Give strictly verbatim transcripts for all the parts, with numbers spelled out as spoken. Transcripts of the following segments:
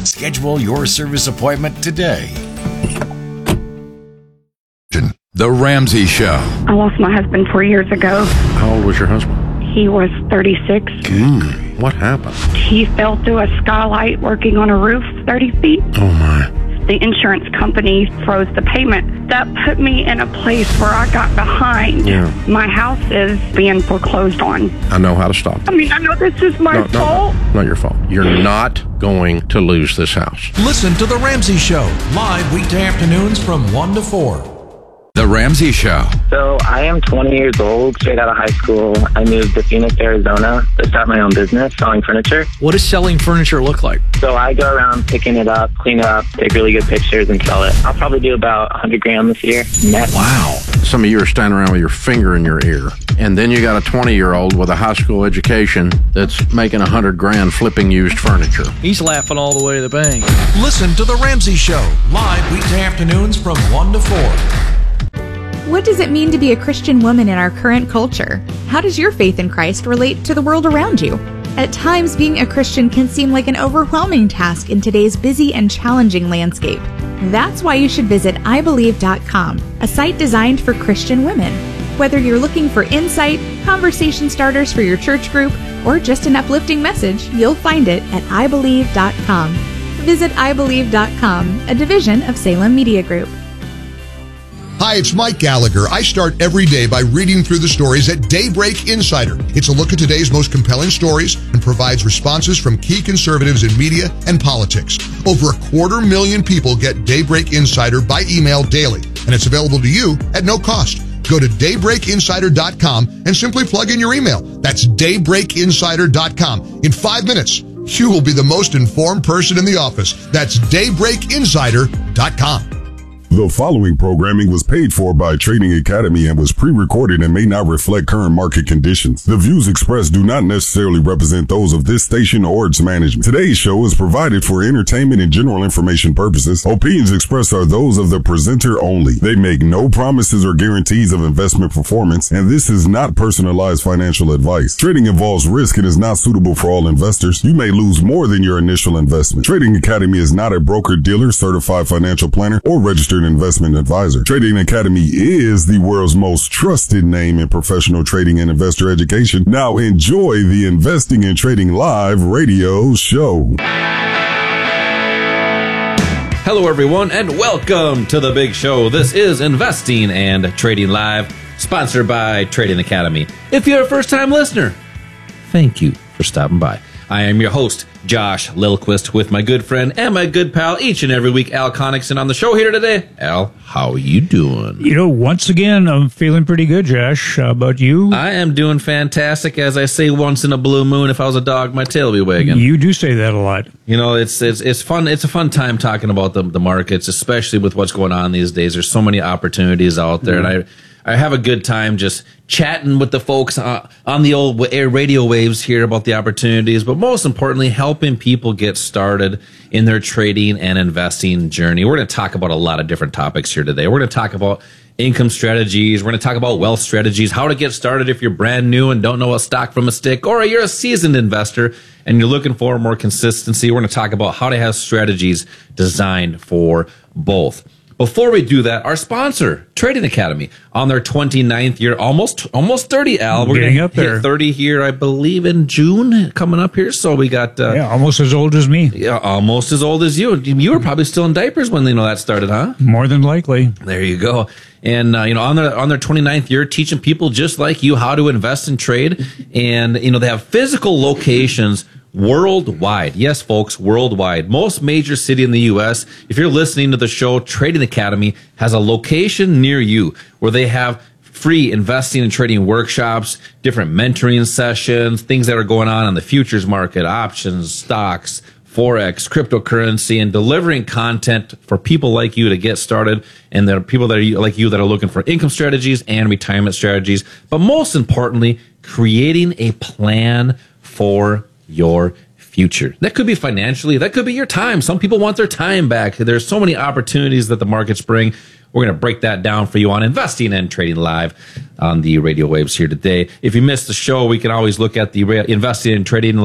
Schedule your service appointment today. The Ramsey Show. I lost my husband four years ago. How old was your husband? He was thirty-six. Mm, what happened? He fell through a skylight working on a roof thirty feet. Oh, my. The insurance company froze the payment. That put me in a place where I got behind. Yeah. My house is being foreclosed on. I know how to stop I it. mean, I know this is my No, fault. no, not your fault. You're not going to lose this house. Listen to The Ramsey Show, live weekday afternoons from one to four. The Ramsey Show. So I am twenty years old, straight out of high school. I moved to Phoenix, Arizona to start my own business selling furniture. What does selling furniture look like? So I go around picking it up, clean it up, take really good pictures, and sell it. I'll probably do about one hundred grand this year net. Wow. Some of you are standing around with your finger in your ear. And then you got a twenty-year-old with a high school education that's making one hundred grand flipping used furniture. He's laughing all the way to the bank. Listen to The Ramsey Show, live weekday afternoons from one to four. What does it mean to be a Christian woman in our current culture? How does your faith in Christ relate to the world around you? At times, being a Christian can seem like an overwhelming task in today's busy and challenging landscape. That's why you should visit I believe dot com, a site designed for Christian women. Whether you're looking for insight, conversation starters for your church group, or just an uplifting message, you'll find it at I believe dot com. Visit I believe dot com, a division of Salem Media Group. Hi, it's Mike Gallagher. I start every day by reading through the stories at Daybreak Insider. It's a look at today's most compelling stories and provides responses from key conservatives in media and politics. Over a quarter million people get Daybreak Insider by email daily, and it's available to you at no cost. Go to daybreak insider dot com and simply plug in your email. That's daybreak insider dot com. In five minutes, you will be the most informed person in the office. That's daybreak insider dot com. The following programming was paid for by Trading Academy and was pre-recorded and may not reflect current market conditions. The views expressed do not necessarily represent those of this station or its management. Today's show is provided for entertainment and general information purposes. Opinions expressed are those of the presenter only. They make no promises or guarantees of investment performance, and this is not personalized financial advice. Trading involves risk and is not suitable for all investors. You may lose more than your initial investment. Trading Academy is not a broker-dealer, certified financial planner, or registered investment advisor. Trading Academy is the world's most trusted name in professional trading and investor education. Now enjoy the Investing and Trading Live radio show. Hello everyone and welcome to the big show. This is Investing and Trading Live, sponsored by Trading Academy. If you're a first-time listener, thank you for stopping by. I am your host, Josh Lilquist, with my good friend and my good pal each and every week, Al Connickson, on the show here today. Al, how are you doing? You know, once again, I'm feeling pretty good, Josh. How about you? I am doing fantastic. As I say once in a blue moon, if I was a dog, my tail would be wagging. You do say that a lot. You know, it's it's it's fun. It's a fun time talking about the the markets, especially with what's going on these days. There's so many opportunities out there, mm-hmm. and I. I have a good time just chatting with the folks uh, on the old air radio waves here about the opportunities, but most importantly, helping people get started in their trading and investing journey. We're going to talk about a lot of different topics here today. We're going to talk about income strategies. We're going to talk about wealth strategies, how to get started if you're brand new and don't know a stock from a stick, or you're a seasoned investor and you're looking for more consistency. We're going to talk about how to have strategies designed for both. Before we do that, our sponsor, Trading Academy, on their twenty-ninth year, almost almost thirty, Al. We're getting gonna up there. Hit thirty here, I believe, in June, coming up here. So we got... Uh, yeah, almost as old as me. Yeah, almost as old as you. You were probably still in diapers when, you know, that started, huh? More than likely. There you go. And, uh, you know, on their, on their twenty-ninth year, teaching people just like you how to invest and trade. And, you know, they have physical locations worldwide. Yes, folks, worldwide. Most major city in the U S. If you're listening to the show, Trading Academy has a location near you where they have free investing and trading workshops, different mentoring sessions, things that are going on on the futures market, options, stocks, Forex, cryptocurrency, and delivering content for people like you to get started, and there are people that are like you that are looking for income strategies and retirement strategies, but most importantly, creating a plan for your future. That could be financially, that could be your time. Some people want their time back. There's so many opportunities that the markets bring. We're going to break that down for you on Investing and Trading Live on the radio waves here today. If you missed the show, we can always look at the Investing and Trading Live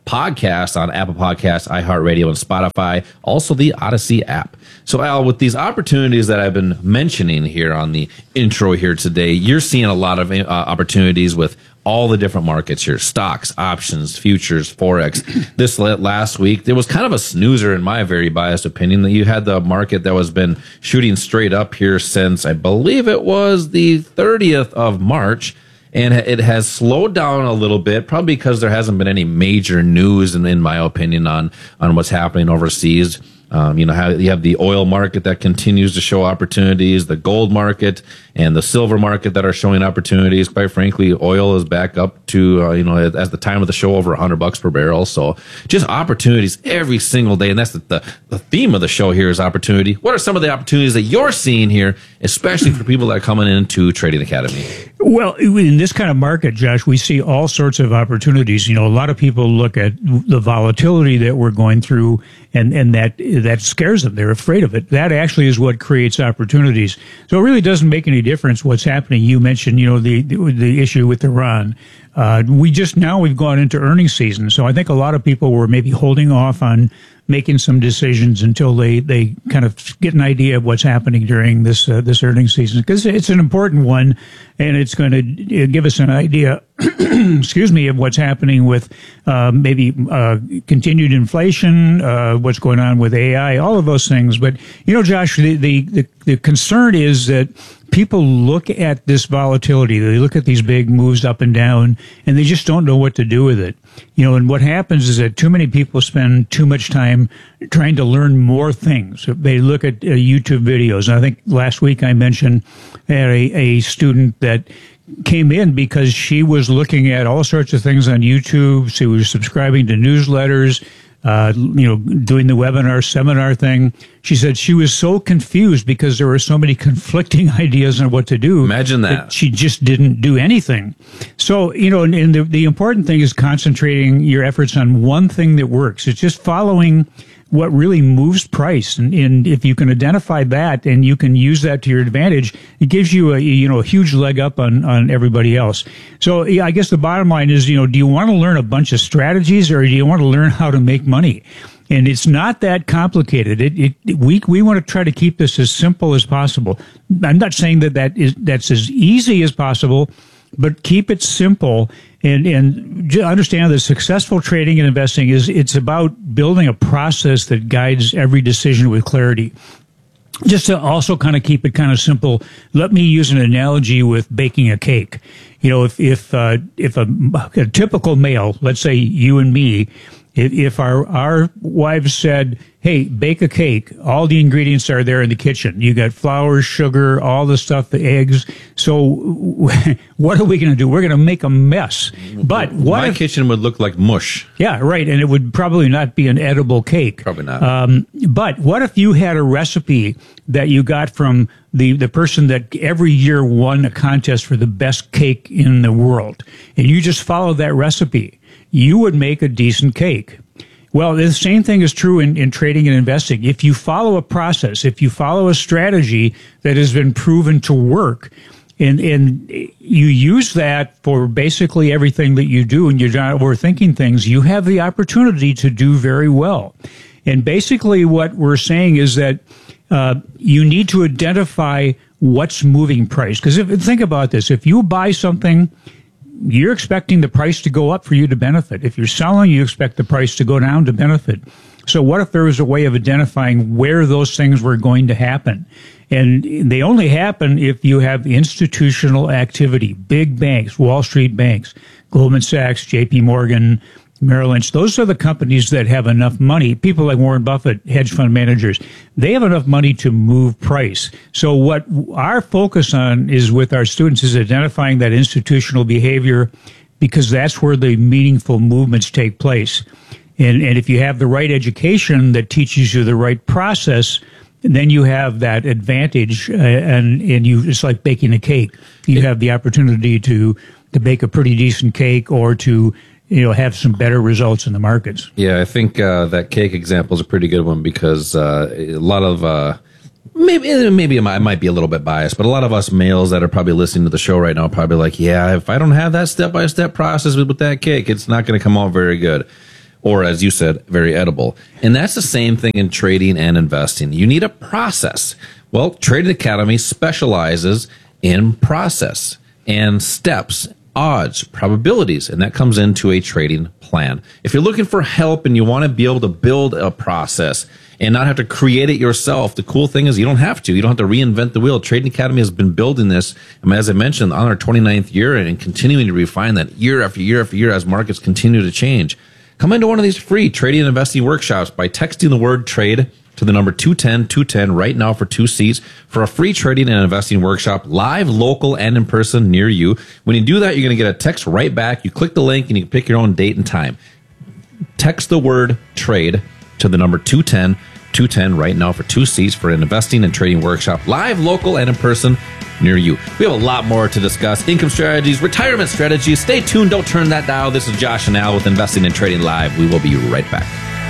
podcast on Apple Podcasts, iHeartRadio, and Spotify, also the Odyssey app. So, Al, with these opportunities that I've been mentioning here on the intro here today, you're seeing a lot of uh, opportunities with all the different markets here: stocks, options, futures, forex. This last week, there was kind of a snoozer, in my very biased opinion, that you had the market that was been shooting straight up here since, I believe it was the thirtieth of March. And it has slowed down a little bit, probably because there hasn't been any major news, in, in my opinion, on, on what's happening overseas. Um, you know, how you have the oil market that continues to show opportunities, the gold market and the silver market that are showing opportunities. Quite frankly, oil is back up to, uh, you know, at, at the time of the show, over one hundred bucks per barrel. So just opportunities every single day. And that's the, the, the theme of the show here is opportunity. What are some of the opportunities that you're seeing here, especially for people that are coming into Trading Academy? Well, in this kind of market, Josh, we see all sorts of opportunities. You know, a lot of people look at the volatility that we're going through, and, and that that scares them. They're afraid of it. That actually is what creates opportunities. So it really doesn't make any difference what's happening. You mentioned, you know, the the, the issue with Iran. Uh, we just now we've gone into earnings season, so I think a lot of people were maybe holding off on making some decisions until they, they kind of get an idea of what's happening during this uh, this earnings season, because it's an important one, and it's going to give us an idea, excuse me, of what's happening with uh, maybe uh, continued inflation, uh, what's going on with A I, all of those things. But you know, Josh, the the the, the concern is that people look at this volatility, they look at these big moves up and down, and they just don't know what to do with it. You know, and what happens is that too many people spend too much time trying to learn more things. They look at uh, YouTube videos. And I think last week I mentioned I had a, a student that came in because she was looking at all sorts of things on YouTube. She was subscribing to newsletters, uh, you know, doing the webinar, seminar thing. She said she was so confused because there were so many conflicting ideas on what to do. Imagine that. that she just didn't do anything. So, you know, and, and the, the important thing is concentrating your efforts on one thing that works. It's just following what really moves price. And, and if you can identify that and you can use that to your advantage, it gives you a, you know, a huge leg up on, on everybody else. So yeah, I guess the bottom line is, you know, do you want to learn a bunch of strategies, or do you want to learn how to make money? And it's not that complicated. It, it, we, we want to try to keep this as simple as possible. I'm not saying that that is, that's as easy as possible, but keep it simple, and, and understand that successful trading and investing is, it's about building a process that guides every decision with clarity. Just to also kind of keep it kind of simple, let me use an analogy with baking a cake. You know, if, if, uh, if a, a typical male, let's say you and me, if, if our, our wives said, hey, bake a cake, all the ingredients are there in the kitchen. You got flour, sugar, all the stuff, the eggs. So what are we going to do? We're going to make a mess. But what My if, kitchen would look like mush. Yeah, right. And it would probably not be an edible cake. Probably not. Um, but what if you had a recipe that you got from the, the person that every year won a contest for the best cake in the world, and you just followed that recipe? You would make a decent cake. Well, the same thing is true in, in trading and investing. If you follow a process, if you follow a strategy that has been proven to work, and, and you use that for basically everything that you do, and you're not overthinking things, you have the opportunity to do very well. And basically what we're saying is that uh, you need to identify what's moving price. Because if think about this, if you buy something, you're expecting the price to go up for you to benefit. If you're selling, you expect the price to go down to benefit. So what if there was a way of identifying where those things were going to happen? And they only happen if you have institutional activity, big banks, Wall Street banks, Goldman Sachs, J P Morgan, Merrill Lynch. Those are the companies that have enough money. People like Warren Buffett, hedge fund managers, they have enough money to move price. So what our focus on is with our students is identifying that institutional behavior, because that's where the meaningful movements take place. And, and if you have the right education that teaches you the right process, then you have that advantage, uh, and, and you, it's like baking a cake. You have the opportunity to, to bake a pretty decent cake, or to, you know, have some better results in the markets. Yeah, I think uh, that cake example is a pretty good one, because uh, a lot of uh, maybe maybe I might be a little bit biased, but a lot of us males that are probably listening to the show right now are probably like, yeah, if I don't have that step by step process with, with that cake, it's not going to come out very good. or as you said, very edible. And that's the same thing in trading and investing. You need a process. Well, Trading Academy specializes in process and steps, odds, probabilities, and that comes into a trading plan. If you're looking for help and you want to be able to build a process and not have to create it yourself, the cool thing is you don't have to. You don't have to reinvent the wheel. Trading Academy has been building this, as I mentioned, on our twenty-ninth year and continuing to refine that year after year after year as markets continue to change. Come into one of these free trading and investing workshops by texting the word trade to the number two one zero two one zero right now for two seats for a free trading and investing workshop, live, local, and in person near you. When you do that, you're going to get a text right back. You click the link and you can pick your own date and time. Text the word trade to the number two one zero two one zero right now for two seats for an investing and trading workshop, live, local, and in person near you. We have a lot more to discuss. Income strategies, retirement strategies. Stay tuned. Don't turn that dial. This is Josh and Al with Investing and Trading Live. We will be right back.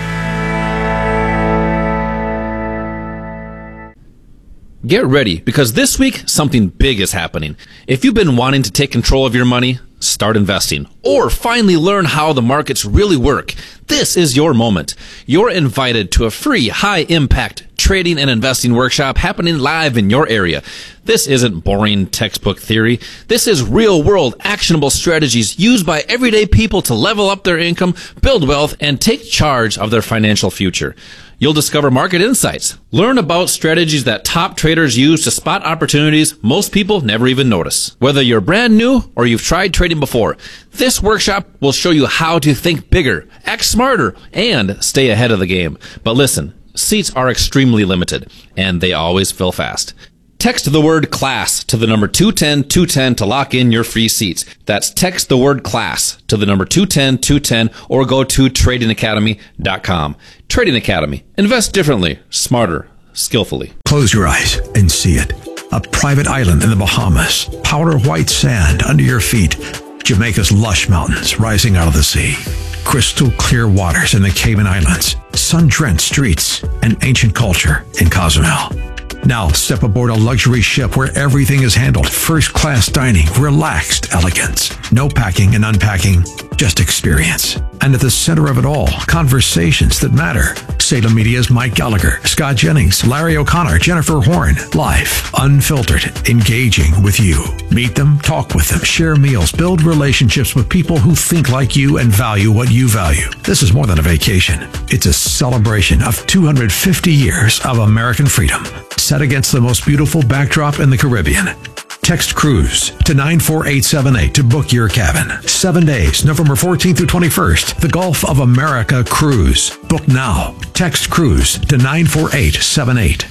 Get ready, because this week, something big is happening. If you've been wanting to take control of your money, start investing, or finally learn how the markets really work, this is your moment. You're invited to a free, high-impact trading and investing workshop happening live in your area. This isn't boring textbook theory. This is real-world, actionable strategies used by everyday people to level up their income, build wealth, and take charge of their financial future. You'll discover market insights, learn about strategies that top traders use to spot opportunities most people never even notice. Whether you're brand new or you've tried trading before, this workshop will show you how to think bigger, act smarter, and stay ahead of the game. But listen, seats are extremely limited, and they always fill fast. Text the word class to the number two one zero two one zero to lock in your free seats. That's text the word class to the number two one zero two one zero or go to trading academy dot com. Trading Academy. Invest differently, smarter, skillfully. Close your eyes and see it. A private island in the Bahamas. Powder white sand under your feet. Jamaica's lush mountains rising out of the sea. Crystal clear waters in the Cayman Islands. Sun-drenched streets and ancient culture in Cozumel. Now step aboard a luxury ship where everything is handled. First-class dining, relaxed elegance. No packing and unpacking, just experience. And at the center of it all, conversations that matter. Salem Media's Mike Gallagher, Scott Jennings, Larry O'Connor, Jennifer Horn. Live, unfiltered, engaging with you. Meet them, talk with them, share meals, build relationships with people who think like you and value what you value. This is more than a vacation. It's a celebration of two hundred fifty years of American freedom, set against the most beautiful backdrop in the Caribbean. Text cruise to nine four eight seven eight to book your cabin. Seven days, November fourteenth through twenty-first. The Gulf of America Cruise. Book now. Text cruise to nine four eight seven eight.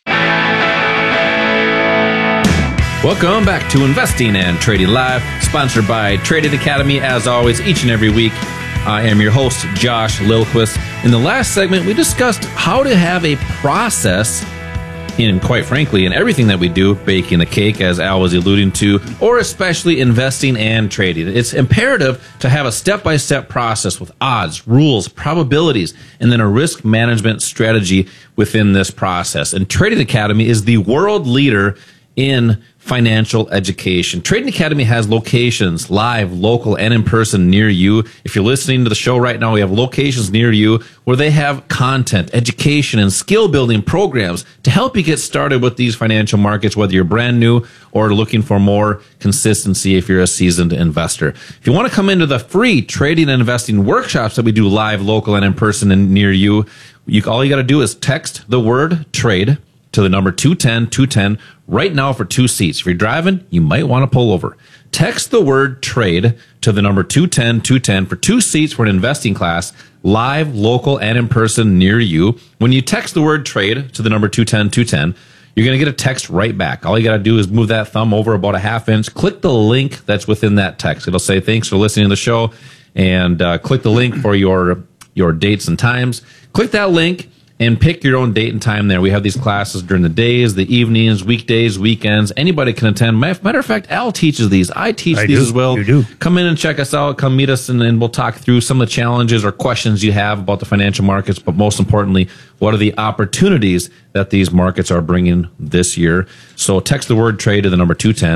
Welcome back to Investing and Trading Live, sponsored by Trading Academy. As always, each and every week, I am your host, Josh Lilquist. In the last segment, we discussed how to have a process in, quite frankly, in everything that we do, baking a cake, as Al was alluding to, or especially investing and trading. It's imperative to have a step-by-step process with odds, rules, probabilities, and then a risk management strategy within this process. And Trading Academy is the world leader in financial education. Trading Academy has locations, live, local, and in person near you. If you're listening to the show right now, we have locations near you where they have content, education, and skill building programs to help you get started with these financial markets, whether you're brand new or looking for more consistency if you're a seasoned investor. If you want to come into the free trading and investing workshops that we do live, local, and in person and near you, you all you got to do is text the word trade to the number two one zero two one zero right now for two seats. If you're driving, you might want to pull over. Text the word trade to the number two one zero two one zero for two seats for an investing class, live, local, and in person near you. When you text the word trade to the number two one zero two one zero, you're going to get a text right back. All you got to do is move that thumb over about a half inch, click the link that's within that text. It'll say, thanks for listening to the show, and uh, click the link for your, your dates and times. Click that link and pick your own date and time there. We have these classes during the days, the evenings, weekdays, weekends. Anybody can attend. Matter of fact, Al teaches these. I teach I these do. as well. You do. Come in and check us out. Come meet us, and, and we'll talk through some of the challenges or questions you have about the financial markets. But most importantly, what are the opportunities that these markets are bringing this year? So text the word trade to the number two one zero.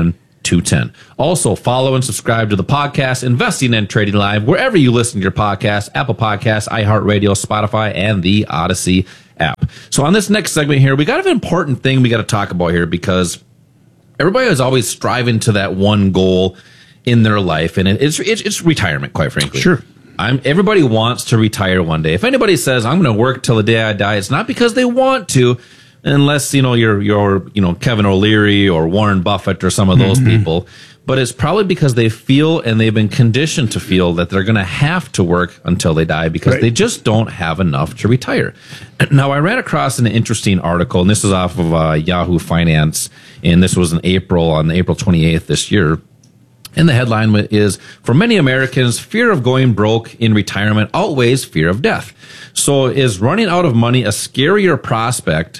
two one zero. Also, follow and subscribe to the podcast, Investing and Trading Live, wherever you listen to your podcast, Apple Podcasts, iHeartRadio, Spotify, and the Odyssey app. So on this next segment here, we got an important thing we got to talk about here, because everybody is always striving to that one goal in their life, and it's it's, it's retirement, quite frankly. Sure. I'm, everybody wants to retire one day. If anybody says, I'm going to work till the day I die, it's not because they want to, unless, you know, you're, you're, you know, Kevin O'Leary or Warren Buffett or some of those mm-hmm. people. But it's probably because they feel, and they've been conditioned to feel, that they're going to have to work until they die, because right. they just don't have enough to retire. Now, I ran across an interesting article, and this is off of uh, Yahoo Finance, and this was in April, on April twenty-eighth this year. And the headline is, for many Americans, fear of going broke in retirement outweighs fear of death. So is running out of money a scarier prospect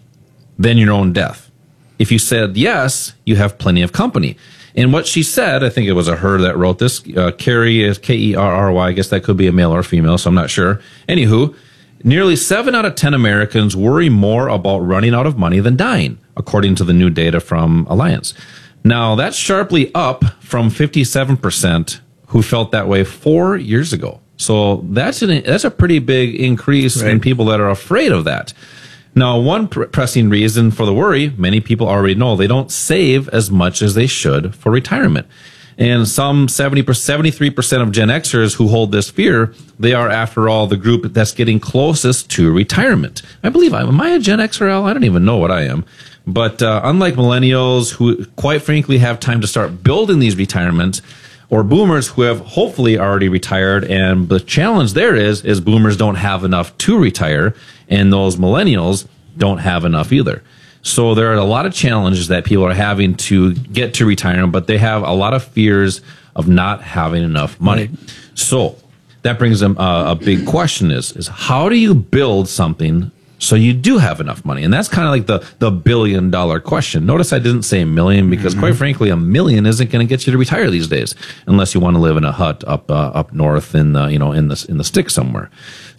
than your own death? If you said yes, you have plenty of company. And what she said, I think it was a her that wrote this, uh, Carrie is K E R R Y, I guess that could be a male or female, so I'm not sure. Anywho, nearly seven out of ten Americans worry more about running out of money than dying, according to the new data from Alliance. Now, that's sharply up from fifty-seven percent who felt that way four years ago. So that's an, that's a pretty big increase right. in people that are afraid of that. Now, one pr- pressing reason for the worry, many people already know, they don't save as much as they should for retirement. And some seventy percent, seventy-three percent of Gen Xers who hold this fear, they are, after all, the group that's getting closest to retirement. I believe, I am I a Gen Xer, Al? I don't even know what I am. But uh, unlike millennials, who quite frankly have time to start building these retirements, or boomers who have hopefully already retired, and the challenge there is, is boomers don't have enough to retire, and those millennials don't have enough either. So there are a lot of challenges that people are having to get to retirement, but they have a lot of fears of not having enough money. Right. So that brings them uh, a big question is, is how do you build something so you do have enough money? And that's kind of like the, the billion dollar question. Notice I didn't say a million, because mm-hmm. quite frankly, a million isn't going to get you to retire these days, unless you want to live in a hut up, uh, up north in the, you know, in the, in the sticks somewhere.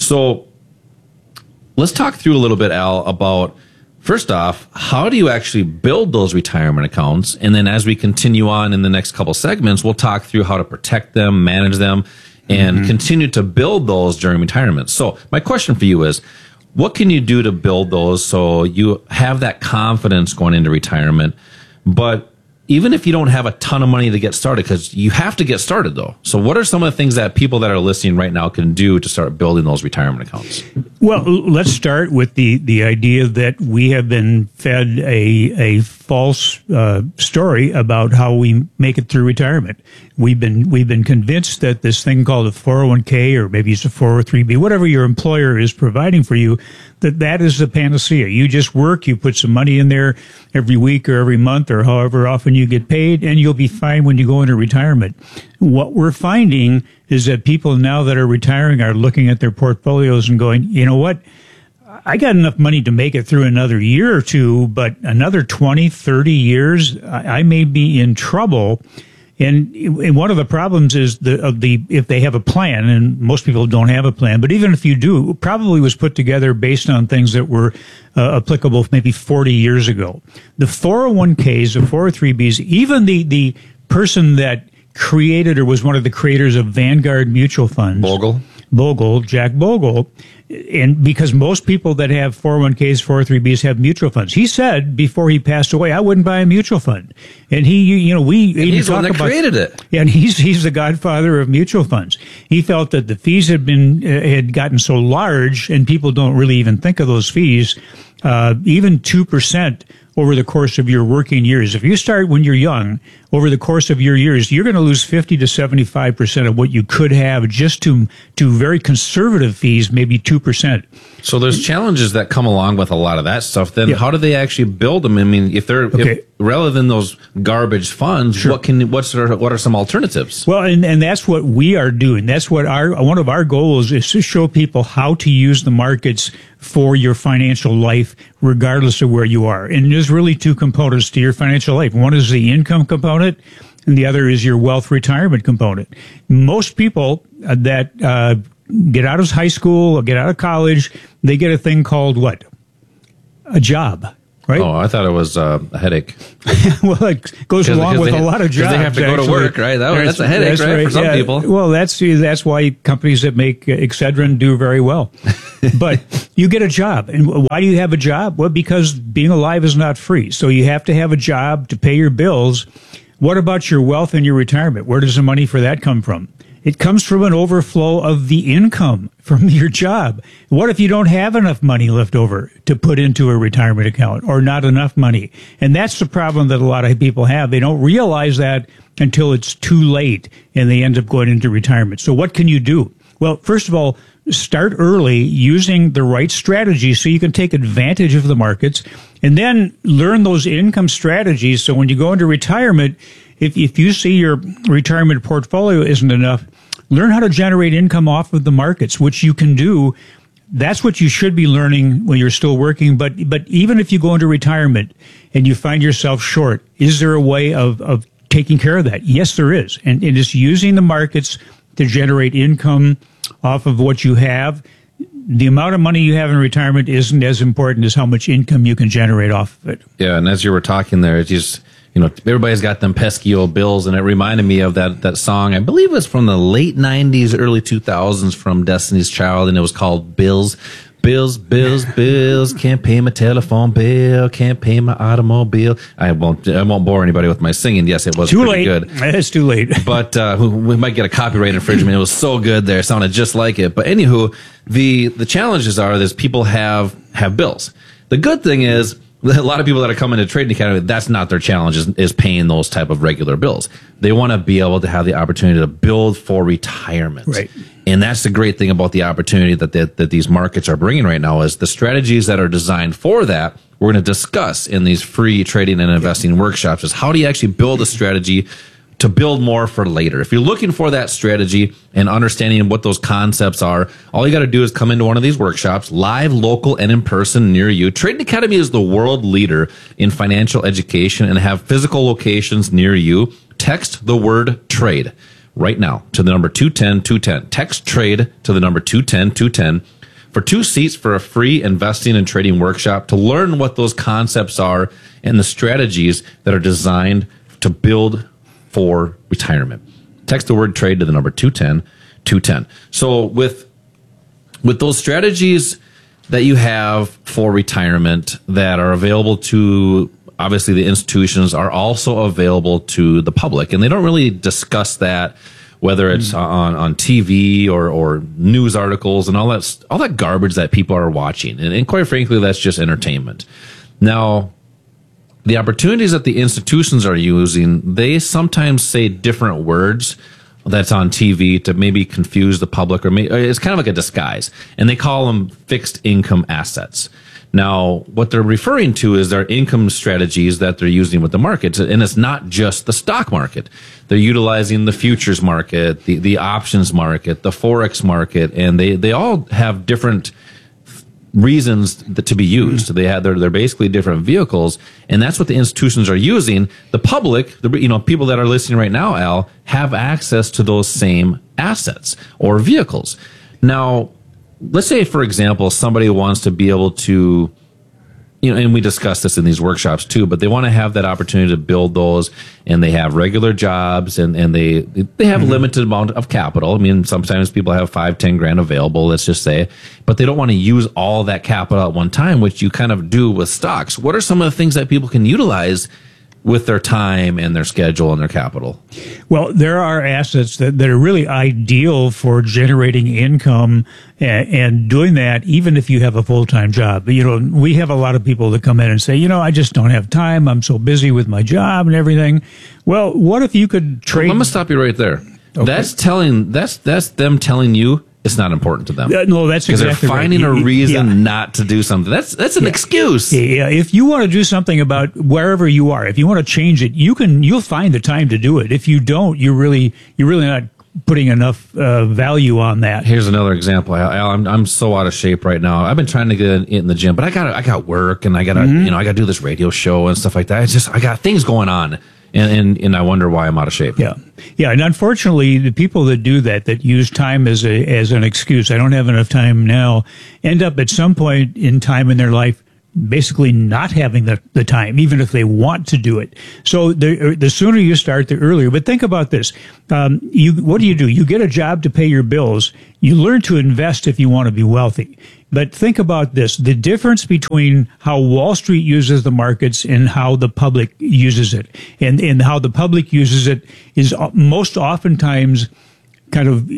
So let's talk through a little bit, Al, about, first off, how do you actually build those retirement accounts? And then as we continue on in the next couple segments, we'll talk through how to protect them, manage them, and mm-hmm. continue to build those during retirement. So my question for you is, what can you do to build those so you have that confidence going into retirement? But even if you don't have a ton of money to get started, because you have to get started though. So what are some of the things that people that are listening right now can do to start building those retirement accounts? Well, let's start with the, the idea that we have been fed a, a false uh, story about how we make it through retirement. We've been, we've been convinced that this thing called a four oh one k, or maybe it's a four oh three b, whatever your employer is providing for you, that that is the panacea. You just work, you put some money in there every week or every month or however often you get paid, and you'll be fine when you go into retirement. What we're finding is that people now that are retiring are looking at their portfolios and going, you know what? I got enough money to make it through another year or two, but another twenty, thirty years, I may be in trouble. And, and one of the problems is the, of the, if they have a plan, and most people don't have a plan, but even if you do, it probably was put together based on things that were uh, applicable maybe forty years ago. The four oh one k's, the four oh three b's, even the, the person that created or was one of the creators of Vanguard mutual funds. Bogle. Bogle, Jack Bogle, and because most people that have four oh one k's, four oh three b's have mutual funds. He said before he passed away, I wouldn't buy a mutual fund. And he, you know, we and he's the one that about, created it. Yeah, and he's he's the godfather of mutual funds. He felt that the fees had been uh, had gotten so large, and people don't really even think of those fees. Uh, even two percent over the course of your working years. If you start when you're young, over the course of your years, you're going to lose fifty to seventy-five percent of what you could have just to, to very conservative fees, maybe two percent. So there's challenges that come along with a lot of that stuff. Then yeah. how do they actually build them? I mean, if they're, okay. if, rather than those garbage funds, sure. what can, what's, what are some alternatives? Well, and, and that's what we are doing. That's what our, one of our goals is to show people how to use the markets for your financial life, regardless of where you are. And there's really two components to your financial life. One is the income component, and the other is your wealth retirement component. Most people that uh, get out of high school or get out of college, they get a thing called what? A job. right? Oh, I thought it was uh, a headache. Well, it goes along with they, a lot of jobs. They have to go actually. to work, right? That, that's a headache, that's right, right, for some yeah. people. Well, that's that's why companies that make Excedrin do very well. But you get a job. And why do you have a job? Well, because being alive is not free. So you have to have a job to pay your bills. What about your wealth and your retirement? Where does the money for that come from? It comes from an overflow of the income from your job. What if you don't have enough money left over to put into a retirement account, or not enough money? And that's the problem that a lot of people have. They don't realize that until it's too late and they end up going into retirement. So what can you do? Well, first of all, start early using the right strategy so you can take advantage of the markets, and then learn those income strategies. So when you go into retirement, if, if you see your retirement portfolio isn't enough, learn how to generate income off of the markets, which you can do. That's what you should be learning when you're still working. But but even if you go into retirement and you find yourself short, is there a way of, of taking care of that? Yes, there is. And it is using the markets to generate income off of what you have. The amount of money you have in retirement isn't as important as how much income you can generate off of it. Yeah, and as you were talking there, it's just, you know, everybody's got them pesky old bills, and it reminded me of that that song. I believe it was from the late nineties, early two thousands from Destiny's Child, and it was called Bills. Bills, bills, bills, can't pay my telephone bill, can't pay my automobile. I won't I won't bore anybody with my singing. Yes, it was too pretty late. good. It's too late. But uh, we, we might get a copyright infringement. It was so good there. It sounded just like it. But anywho, the the challenges are that people have have bills. The good thing is, a lot of people that are coming to Trading Academy, that's not their challenge, is, is paying those type of regular bills. They want to be able to have the opportunity to build for retirement. Right. And that's the great thing about the opportunity that, that that these markets are bringing right now, is the strategies that are designed for that. We're going to discuss in these free trading and investing workshops is how do you actually build a strategy to build more for later. If you're looking for that strategy and understanding what those concepts are, all you got to do is come into one of these workshops, live, local, and in person near you. Trading Academy is the world leader in financial education and have physical locations near you. Text the word trade right now to the number two one zero two one zero. Text trade to the number two one zero two one zero for two seats for a free investing and trading workshop to learn what those concepts are and the strategies that are designed to build for retirement. Text the word trade to the number two one zero two one zero. So with with those strategies that you have for retirement that are available to, obviously the institutions are also available to the public, and they don't really discuss that, whether it's mm. on, on T V or, or news articles and all that, all that garbage that people are watching. And, and quite frankly, that's just entertainment. Now, the opportunities that the institutions are using, they sometimes say different words that's on T V to maybe confuse the public, or maybe, it's kind of like a disguise. And they call them fixed income assets. Now, what they're referring to is their income strategies that they're using with the markets. And it's not just the stock market. They're utilizing the futures market, the, the options market, the Forex market, and they, they all have different reasons that to be used. They have, they're, they're basically different vehicles, and that's what the institutions are using. The public, the, you know, people that are listening right now, Al, have access to those same assets or vehicles. Now, let's say, for example, somebody wants to be able to, you know, and we discuss this in these workshops too, but they want to have that opportunity to build those, and they have regular jobs, and, and they they have mm-hmm. limited amount of capital. I mean, sometimes people have five, ten grand available, let's just say, but they don't want to use all that capital at one time, which you kind of do with stocks. What are some of the things that people can utilize with their time and their schedule and their capital? Well, there are assets that, that are really ideal for generating income and, and doing that even if you have a full-time job. You know, we have a lot of people that come in and say, you know, I just don't have time. I'm so busy with my job and everything. Well, what if you could trade? Well, I'm going to stop you right there. Okay. That's telling, that's, that's them telling you it's not important to them. Uh, no, that's because exactly they're finding right. a reason yeah. not to do something. That's that's an yeah. excuse. Yeah, if you want to do something about wherever you are, if you want to change it, you can. You'll find the time to do it. If you don't, you're really you're really not putting enough uh, value on that. Here's another example. Al, I'm I'm so out of shape right now. I've been trying to get in the gym, but I got I got work, and I got to mm-hmm. you know I got to do this radio show and stuff like that. It's just I got things going on. And, and and I wonder why I'm out of shape. Yeah, yeah, and unfortunately, the people that do that, that use time as a as an excuse, I don't have enough time now, end up at some point in time in their life basically not having the, the time, even if they want to do it. So the the sooner you start, the earlier. But think about this. Um, you what do you do? You get a job to pay your bills. You learn to invest if you want to be wealthy. But think about this. The difference between how Wall Street uses the markets and how the public uses it, and, and how the public uses it is most oftentimes kind of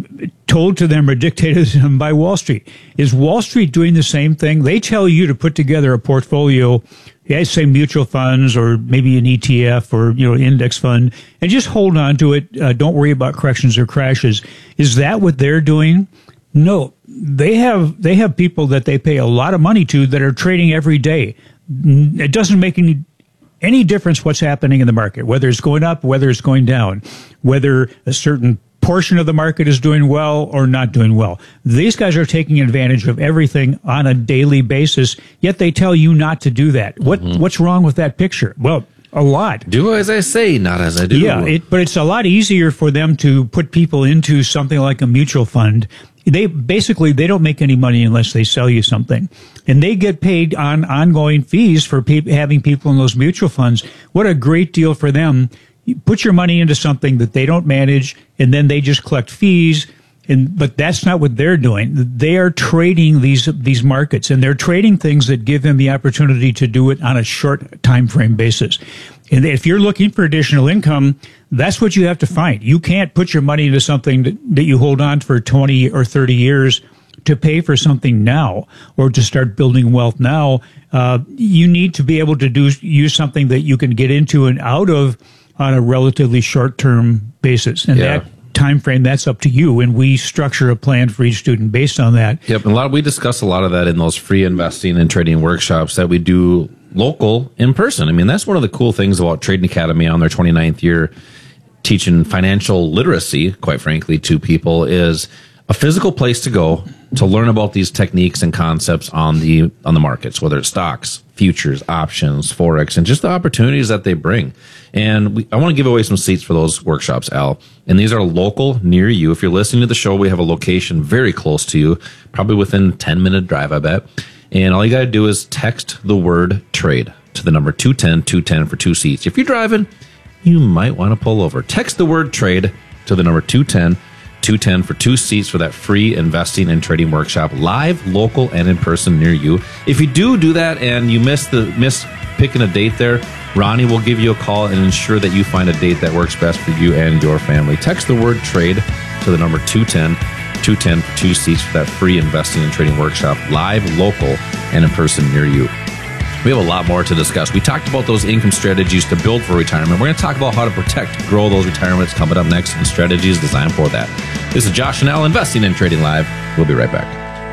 told to them or dictated to them by Wall Street. Is Wall Street doing the same thing? They tell you to put together a portfolio, yeah, say mutual funds or maybe an E T F or, you know, index fund, and just hold on to it. Uh, don't worry about corrections or crashes. Is that what they're doing? No. They have, they have people that they pay a lot of money to that are trading every day. It doesn't make any any difference what's happening in the market, whether it's going up, whether it's going down, whether a certain portion of the market is doing well or not doing well. These guys are taking advantage of everything on a daily basis, yet they tell you not to do that. What mm-hmm. What's wrong with that picture? Well, a lot. Do as I say, not as I do. Yeah, it, but it's a lot easier for them to put people into something like a mutual fund. They basically, they don't make any money unless they sell you something. And they get paid on ongoing fees for pe- having people in those mutual funds. What a great deal for them. You put your money into something that they don't manage, and then they just collect fees. And but that's not what they're doing. They are trading these these markets, and they're trading things that give them the opportunity to do it on a short time frame basis. And if you're looking for additional income, that's what you have to find. You can't put your money into something that, that you hold on for twenty or thirty years to pay for something now or to start building wealth now. Uh, you need to be able to do use something that you can get into and out of on a relatively short-term basis. And yeah. that time frame, that's up to you. And we structure a plan for each student based on that. Yep. And a lot, we discuss a lot of that in those free investing and trading workshops that we do local in person. I mean, that's one of the cool things about Trading Academy on their twenty-ninth year, teaching financial literacy, quite frankly, to people, is a physical place to go to learn about these techniques and concepts on the on the markets, whether it's stocks, futures, options, forex, and just the opportunities that they bring. And we, I want to give away some seats for those workshops, Al. And these are local, near you. If you're listening to the show, we have a location very close to you, probably within ten minute drive, I bet. And all you got to do is text the word trade to the number two ten two ten for two seats. If you're driving, you might want to pull over. Text the word trade to the number two ten two ten for two seats for that free investing and trading workshop, live, local, and in person near you. If you do do that and you miss the miss picking a date there, Ronnie will give you a call and ensure that you find a date that works best for you and your family. Text the word trade to the number two ten two ten for two seats for that free investing and trading workshop, live, local, and in person near you. We have a lot more to discuss. We talked about those income strategies to build for retirement. We're going to talk about how to protect, grow those retirements coming up next, and strategies designed for that. This is Josh and Al, Investing and Trading Live. We'll be right back.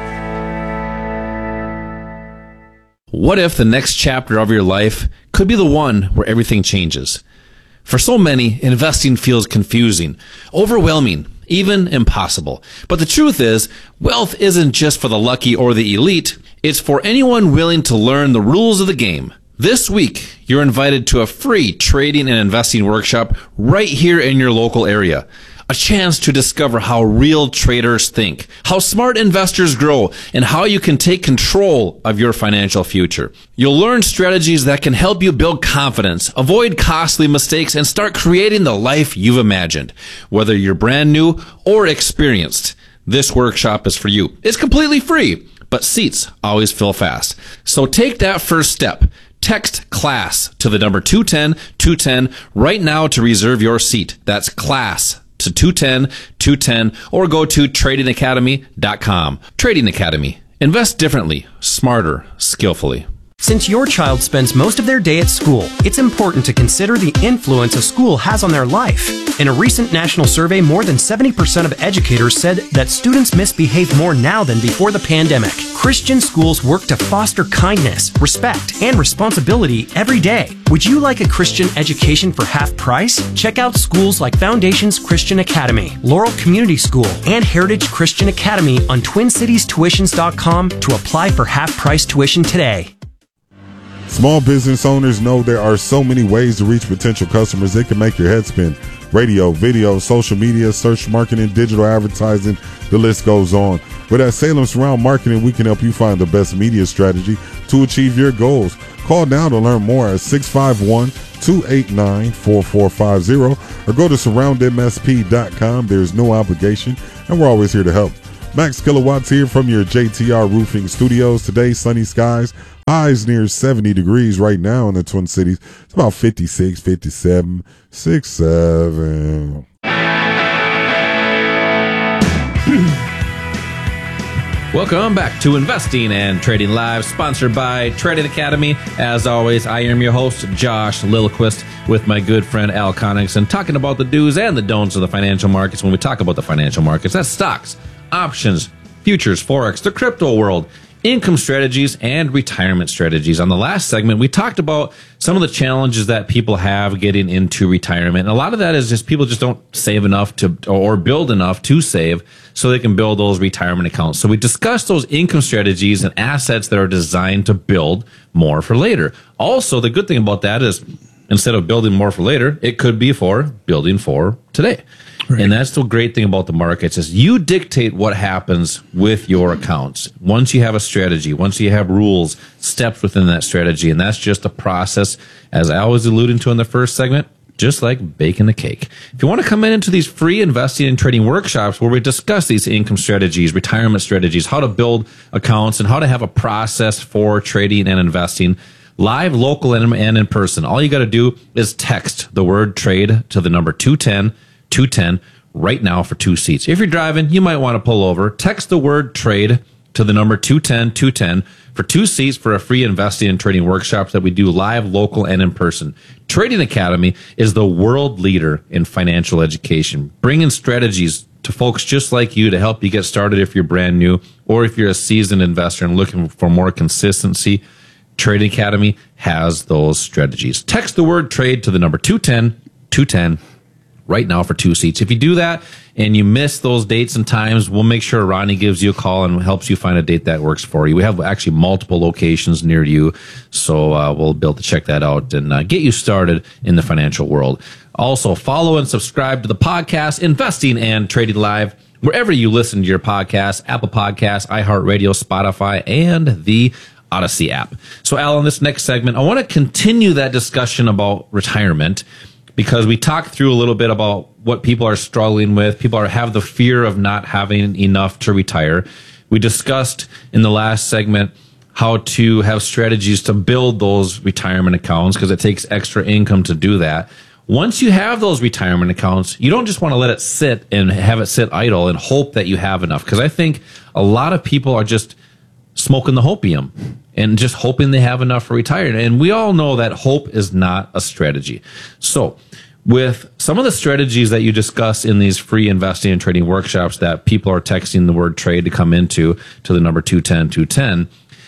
What if the next chapter of your life could be the one where everything changes? For so many, investing feels confusing, overwhelming, even impossible. But the truth is, wealth isn't just for the lucky or the elite. It's for anyone willing to learn the rules of the game. This week, you're invited to a free trading and investing workshop right here in your local area. A chance to discover how real traders think, how smart investors grow, and how you can take control of your financial future. You'll learn strategies that can help you build confidence, avoid costly mistakes, and start creating the life you've imagined. Whether you're brand new or experienced, this workshop is for you. It's completely free, but seats always fill fast. So take that first step. Text CLASS to the number two ten two ten right now to reserve your seat. That's CLASS to two ten two ten, or go to trading academy dot com. Trading Academy. Invest differently, smarter, skillfully. Since your child spends most of their day at school, it's important to consider the influence a school has on their life. In a recent national survey, more than seventy percent of educators said that students misbehave more now than before the pandemic. Christian schools work to foster kindness, respect, and responsibility every day. Would you like a Christian education for half price? Check out schools like Foundations Christian Academy, Laurel Community School, and Heritage Christian Academy on twin cities tuitions dot com to apply for half price tuition today. Small business owners know there are so many ways to reach potential customers it can make your head spin. Radio, video, social media, search marketing, digital advertising, the list goes on. But at Salem Surround Marketing, we can help you find the best media strategy to achieve your goals. Call now to learn more at six five one, two eight nine, four four five zero or go to surround m s p dot com. There's no obligation, and we're always here to help. Max Kilowatts here from your J T R Roofing Studios. Today, sunny skies. Highs near seventy degrees right now in the Twin Cities. It's about fifty-six, fifty-seven, sixty-seven. Welcome back to Investing and Trading Live, sponsored by Trading Academy. As always, I am your host, Josh Lilquist, with my good friend Al Connickson, talking about the do's and the don'ts of the financial markets. When we talk about the financial markets, that's stocks, options, futures, forex, the crypto world, income strategies, and retirement strategies. On the last segment, we talked about some of the challenges that people have getting into retirement. And a lot of that is just people just don't save enough to, or build enough to save so they can build those retirement accounts. So we discussed those income strategies and assets that are designed to build more for later. Also, the good thing about that is instead of building more for later, it could be for building for today. Right. And that's the great thing about the markets is you dictate what happens with your accounts. Once you have a strategy, once you have rules, steps within that strategy, and that's just a process, as I was alluding to in the first segment, just like baking a cake. If you want to come in into these free investing and trading workshops where we discuss these income strategies, retirement strategies, how to build accounts, and how to have a process for trading and investing, live, local, and in person, all you got to do is text the word trade to the number two ten, two ten right now for two seats. If you're driving, you might want to pull over. Text the word trade to the number two ten, two ten for two seats for a free investing and trading workshops that we do live, local, and in person. Trading Academy is the world leader in financial education, bringing strategies to folks just like you to help you get started if you're brand new or if you're a seasoned investor and looking for more consistency. Trading Academy has those strategies. Text the word trade to the number two ten, two ten right now for two seats. If you do that and you miss those dates and times, we'll make sure Ronnie gives you a call and helps you find a date that works for you. We have actually multiple locations near you, so uh, we'll be able to check that out and uh, get you started in the financial world. Also, follow and subscribe to the podcast, Investing and Trading Live, wherever you listen to your podcasts, Apple Podcasts, iHeartRadio, Spotify, and the Odyssey app. So, Al, in this next segment, I want to continue that discussion about retirement, because we talked through a little bit about what people are struggling with. People are have the fear of not having enough to retire. We discussed in the last segment how to have strategies to build those retirement accounts because it takes extra income to do that. Once you have those retirement accounts, you don't just want to let it sit and have it sit idle and hope that you have enough. Because I think a lot of people are just smoking the hopium and just hoping they have enough for retirement. And we all know that hope is not a strategy. So with some of the strategies that you discuss in these free investing and trading workshops that people are texting the word trade to come into to the number two ten, two ten,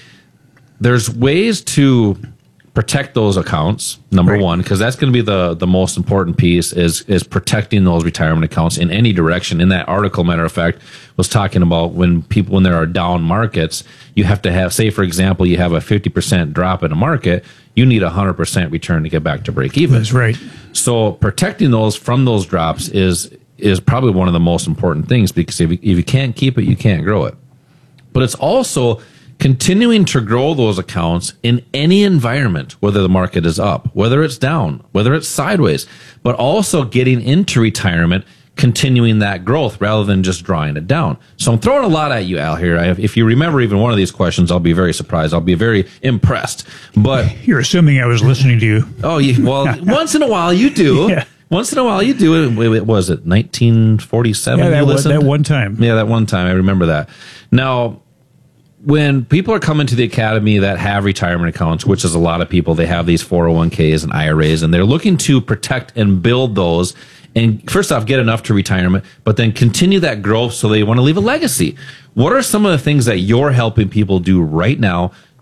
there's ways to protect those accounts, number right. one, because that's going to be the, the most important piece is, is protecting those retirement accounts in any direction. In that article, matter of fact, was talking about when people, when there are down markets, you have to have, say, for example, you have a fifty percent drop in a market, you need a one hundred percent return to get back to break even. That's right. So protecting those from those drops is, is probably one of the most important things, because if you, if you can't keep it, you can't grow it. But it's also continuing to grow those accounts in any environment, whether the market is up, whether it's down, whether it's sideways, but also getting into retirement, continuing that growth rather than just drawing it down. So I'm throwing a lot at you, Al, here. I, if you remember even one of these questions, I'll be very surprised. I'll be very impressed. But you're assuming I was listening to you. Oh, you, well, once in a while you do. Yeah. Once in a while you do. Wait, wait, was it nineteen forty-seven? Yeah, that, you was, that one time. Yeah, that one time. I remember that. Now, when people are coming to the academy that have retirement accounts, which is a lot of people, they have these four oh one k's and I R As, and they're looking to protect and build those. And first off, get enough to retirement, but then continue that growth so they want to leave a legacy. What are some of the things that you're helping people do right now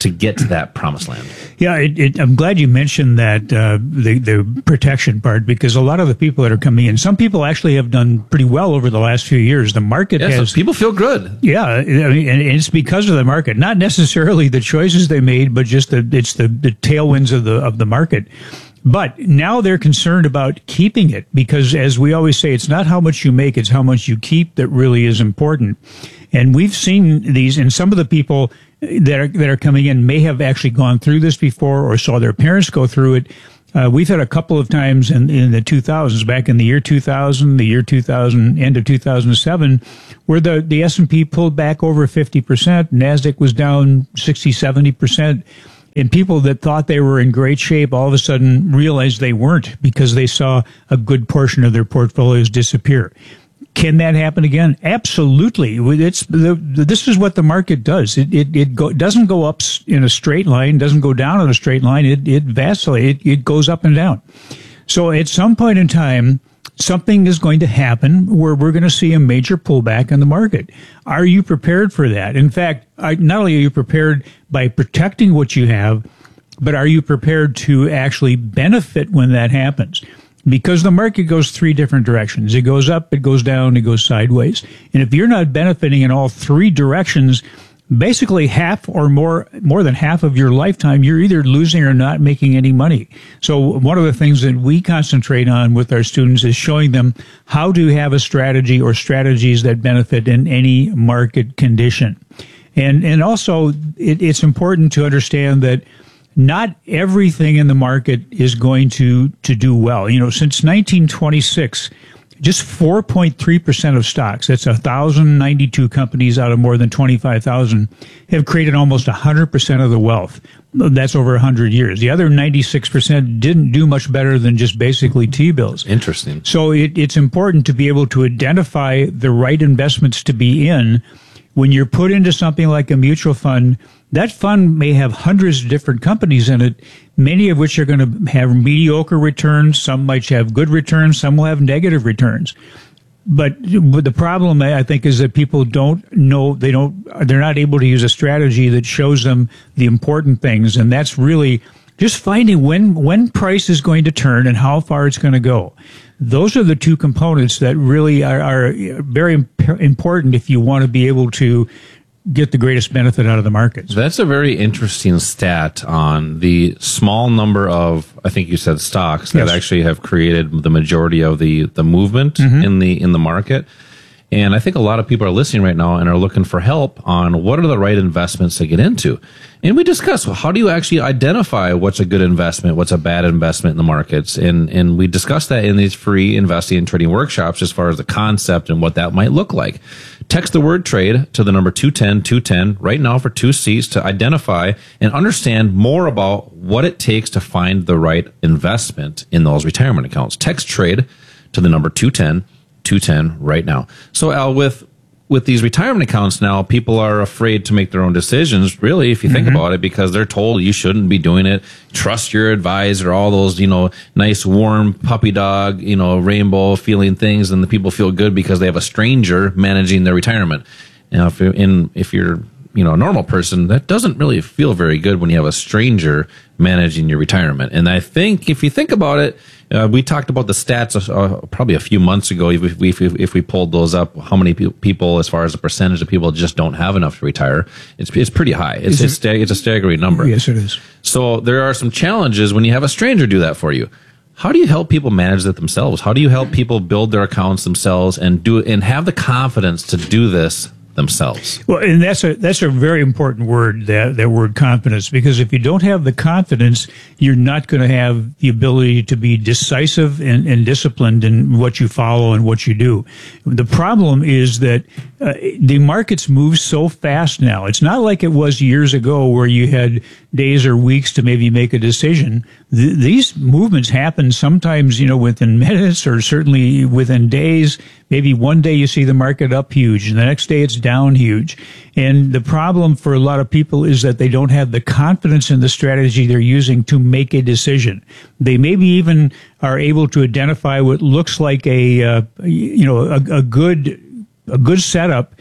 to get to that promised land? Yeah, it, it, I'm glad you mentioned that, uh, the, the protection part, because a lot of the people that are coming in, some people actually have done pretty well over the last few years. The market yeah, has... So people feel good. Yeah, I mean, and it's because of the market, not necessarily the choices they made, but just the, it's the, the tailwinds of the, of the market. But now they're concerned about keeping it because, as we always say, it's not how much you make, it's how much you keep that really is important. And we've seen these, and some of the people that are that are coming in may have actually gone through this before or saw their parents go through it. Uh, we've had a couple of times in, in the two thousands, back in the year two thousand, the year two thousand, end of two thousand seven, where the, the S and P pulled back over fifty percent, NASDAQ was down sixty, seventy percent. And people that thought they were in great shape all of a sudden realized they weren't because they saw a good portion of their portfolios disappear. Can that happen again? Absolutely. It's the, this is what the market does. It it, it go, doesn't go up in a straight line, doesn't go down in a straight line. It it vacillates. It, it goes up and down. So at some point in time, something is going to happen where we're going to see a major pullback in the market. Are you prepared for that? In fact, I, not only are you prepared by protecting what you have, but are you prepared to actually benefit when that happens? Because the market goes three different directions. It goes up, it goes down, it goes sideways. And if you're not benefiting in all three directions, basically half or more, more than half of your lifetime, you're either losing or not making any money. So one of the things that we concentrate on with our students is showing them how to have a strategy or strategies that benefit in any market condition. And, and also it, it's important to understand that not everything in the market is going to, to do well. You know, since nineteen twenty-six, just four point three percent of stocks, that's one thousand ninety-two companies out of more than twenty-five thousand, have created almost one hundred percent of the wealth. That's over one hundred years. The other ninety-six percent didn't do much better than just basically T-bills. Interesting. So it, it's important to be able to identify the right investments to be in. When you're put into something like a mutual fund, that fund may have hundreds of different companies in it, many of which are going to have mediocre returns. Some might have good returns. Some will have negative returns. But, but the problem, I think, is that people don't know, they don't, they're not able to use a strategy that shows them the important things. And that's really just finding when, when price is going to turn and how far it's going to go. Those are the two components that really are, are very imp- important if you want to be able to get the greatest benefit out of the markets. That's a very interesting stat on the small number of, I think you said, stocks that Yes. actually have created the majority of the, the movement Mhm. in the in the market. And I think a lot of people are listening right now and are looking for help on what are the right investments to get into. And we discussed, well, how do you actually identify what's a good investment, what's a bad investment in the markets? And and we discussed that in these free investing and trading workshops as far as the concept and what that might look like. Text the word trade to the number two ten two ten right now for two C's to identify and understand more about what it takes to find the right investment in those retirement accounts. Text trade to the number two ten two ten right now. So Al, with with these retirement accounts now, people are afraid to make their own decisions, really, if you think Mhm. about it, because they're told you shouldn't be doing it. Trust your advisor, all those, you know, nice, warm puppy dog, you know, rainbow feeling things. And the people feel good because they have a stranger managing their retirement. Now, if you're in, if you're, you know, a normal person, that doesn't really feel very good when you have a stranger managing your retirement. And I think if you think about it, uh, we talked about the stats uh, probably a few months ago. If we, if, we, if we pulled those up, how many pe- people, as far as the percentage of people, just don't have enough to retire? It's it's pretty high. It's Is it- it's, sta- it's a staggering number. Yes, it is. So there are some challenges when you have a stranger do that for you. How do you help people manage that themselves? How do you help people build their accounts themselves and do and have the confidence to do this themselves? Well, and that's a that's a very important word, that that word confidence, because if you don't have the confidence, you're not going to have the ability to be decisive and, and disciplined in what you follow and what you do. The problem is that uh, the markets move so fast now. It's not like it was years ago where you had days or weeks to maybe make a decision. Th- these movements happen sometimes, you know, within minutes or certainly within days. Maybe one day you see the market up huge and the next day it's down huge. And the problem for a lot of people is that they don't have the confidence in the strategy they're using to make a decision. They maybe even are able to identify what looks like a, uh, you know, a, a good, a good setup,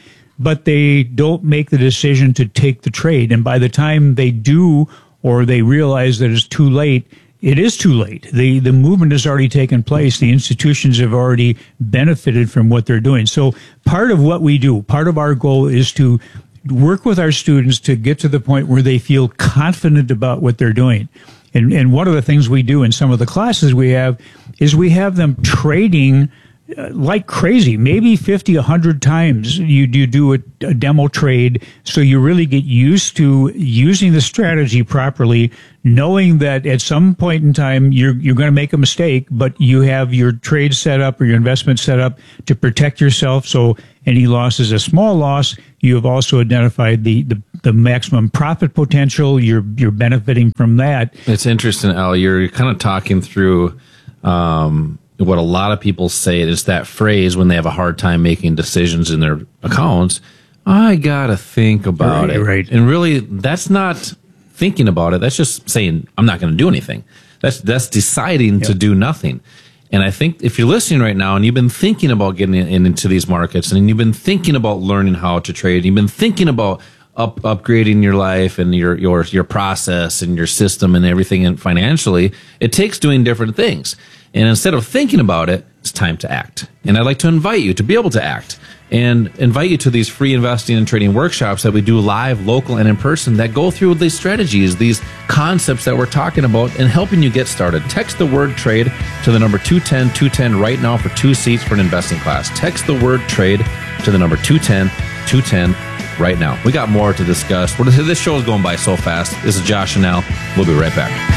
but they don't make the decision to take the trade. And by the time they do, or they realize that it's too late, it is too late. The the movement has already taken place. The institutions have already benefited from what they're doing. So part of what we do, part of our goal is to work with our students to get to the point where they feel confident about what they're doing. And, and one of the things we do in some of the classes we have is we have them trading uh, like crazy, maybe fifty, one hundred times you, you do a, a demo trade, so you really get used to using the strategy properly, knowing that at some point in time you're you're going to make a mistake, but you have your trade set up or your investment set up to protect yourself. So any loss is a small loss. You have also identified the, the, the maximum profit potential. You're you're benefiting from that. It's interesting, Al. You're kind of talking through um, what a lot of people say. It's that phrase when they have a hard time making decisions in their accounts. I gotta think about Right, it. right. And really, that's not thinking about it. That's just saying I'm not going to do anything. That's that's deciding to do nothing. And I think if you're listening right now and you've been thinking about getting in, into these markets, and you've been thinking about learning how to trade, you've been thinking about up, upgrading your life and your, your, your process and your system and everything, and financially, it takes doing different things. And instead of thinking about it, it's time to act. And I'd like to invite you to be able to act and invite you to these free investing and trading workshops that we do live, local, and in person that go through these strategies, these concepts that we're talking about, and helping you get started. Text the word trade to the number two ten two ten right now for two seats for an investing class. Text the word trade to the number two ten two ten right now. We got more to discuss. This show is going by so fast. This is Josh and Al. We'll be right back.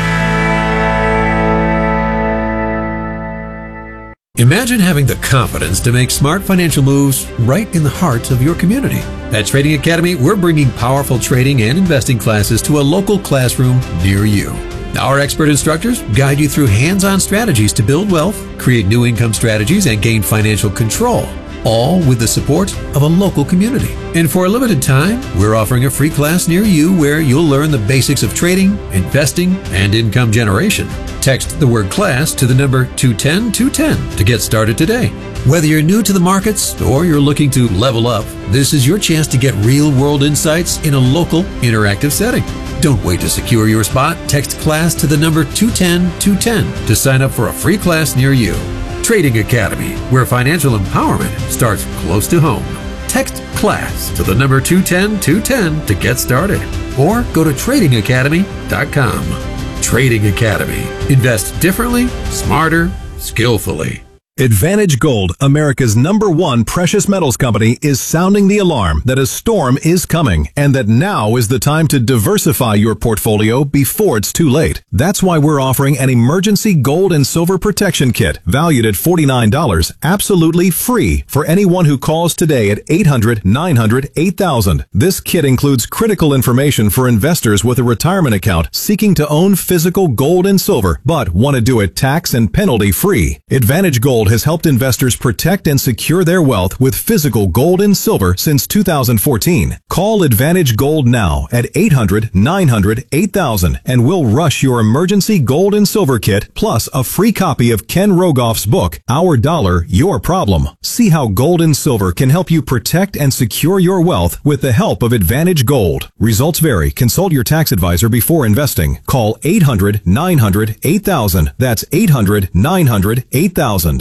Imagine having the confidence to make smart financial moves right in the heart of your community. At Trading Academy, we're bringing powerful trading and investing classes to a local classroom near you. Our expert instructors guide you through hands-on strategies to build wealth, create new income strategies, and gain financial control, all with the support of a local community. And for a limited time, we're offering a free class near you where you'll learn the basics of trading, investing, and income generation. Text the word class to the number two ten two ten to get started today. Whether you're new to the markets or you're looking to level up, this is your chance to get real-world insights in a local, interactive setting. Don't wait to secure your spot. Text class to the number two ten two ten to sign up for a free class near you. Trading Academy, where financial empowerment starts close to home. Text class to the number two ten two ten to get started, or go to trading academy dot com. Trading Academy. Invest differently, smarter, skillfully. Advantage Gold, America's number one precious metals company, is sounding the alarm that a storm is coming and that now is the time to diversify your portfolio before it's too late. That's why we're offering an emergency gold and silver protection kit valued at forty-nine dollars, absolutely free for anyone who calls today at eight hundred nine hundred eight thousand. This kit includes critical information for investors with a retirement account seeking to own physical gold and silver, but want to do it tax and penalty free. Advantage Gold has helped investors protect and secure their wealth with physical gold and silver since two thousand fourteen. Call Advantage Gold now at eight hundred nine hundred eight thousand and we'll rush your emergency gold and silver kit plus a free copy of Ken Rogoff's book, Our Dollar, Your Problem. See how gold and silver can help you protect and secure your wealth with the help of Advantage Gold. Results vary. Consult your tax advisor before investing. Call eight hundred nine hundred eight thousand. That's eight hundred nine hundred eight thousand.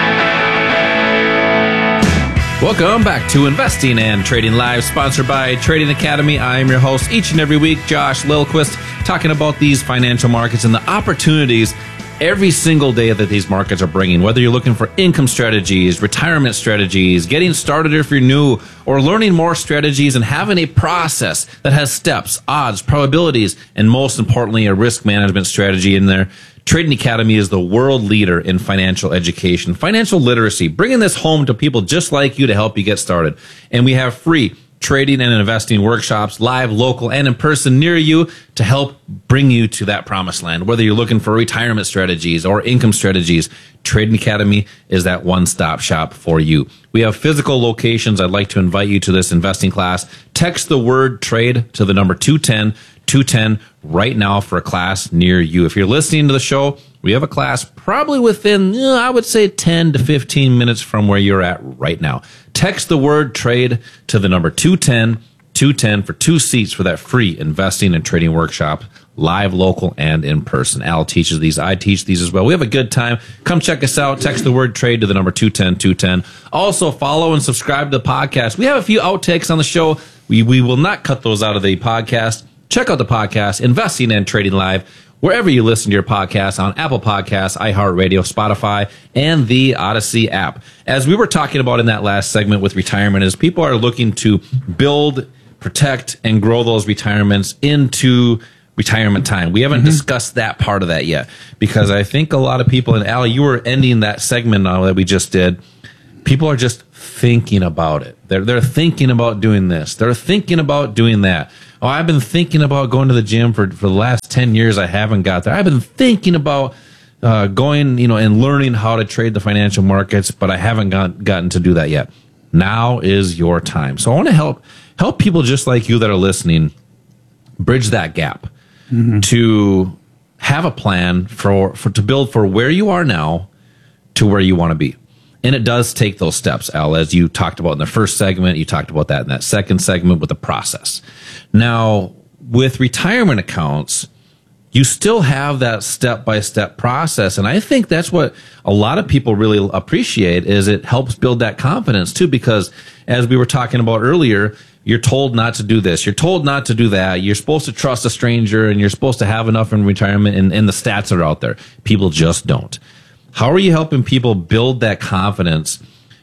Welcome back to Investing and Trading Live, sponsored by Trading Academy. I'm your host each and every week, Josh Lilquist, talking about these financial markets and the opportunities every single day that these markets are bringing. Whether you're looking for income strategies, retirement strategies, getting started if you're new, or learning more strategies and having a process that has steps, odds, probabilities, and most importantly, a risk management strategy in there. Trading Academy is the world leader in financial education, financial literacy, bringing this home to people just like you to help you get started. And we have free trading and investing workshops, live, local, and in person near you to help bring you to that promised land. Whether you're looking for retirement strategies or income strategies, Trading Academy is that one-stop shop for you. We have physical locations. I'd like to invite you to this investing class. Text the word trade to the number two ten two ten right now for a class near you. If you're listening to the show We have a class probably within, you know, I would say ten to fifteen minutes from where you're at right now. Text the word trade to the number two ten, two ten for two seats for that free investing and trading workshop, live, local, and in person. Al teaches these. I teach these as well. We have a good time. Come check us out. Text the word trade to the number two ten, two ten. Also, follow and subscribe to the podcast. We have a few outtakes on the show. We, we will not cut those out of the podcast. Check out the podcast, Investing and Trading Live, wherever you listen to your podcast, on Apple Podcasts, iHeartRadio, Spotify, and the Odyssey app. As we were talking about in that last segment with retirement, is people are looking to build, protect, and grow those retirements into retirement time. We haven't mm-hmm. discussed that part of that yet, because I think a lot of people, and Al, you were ending that segment now that we just did, people are just thinking about it. They're, they're thinking about doing this. They're thinking about doing that. Oh, I've been thinking about going to the gym for, for the last ten years. I haven't got there. I've been thinking about uh, going, you know, and learning how to trade the financial markets, but I haven't got, gotten to do that yet. Now is your time. So I want to help help people just like you that are listening bridge that gap mm-hmm. to have a plan for, for to build for where you are now to where you want to be. And it does take those steps, Al, as you talked about in the first segment. You talked about that in that second segment with the process. Now, with retirement accounts, you still have that step-by-step process. And I think that's what a lot of people really appreciate, is it helps build that confidence, too, because as we were talking about earlier, you're told not to do this. You're told not to do that. You're supposed to trust a stranger, and you're supposed to have enough in retirement, and, and the stats are out there. People just don't. How are you helping people build that confidence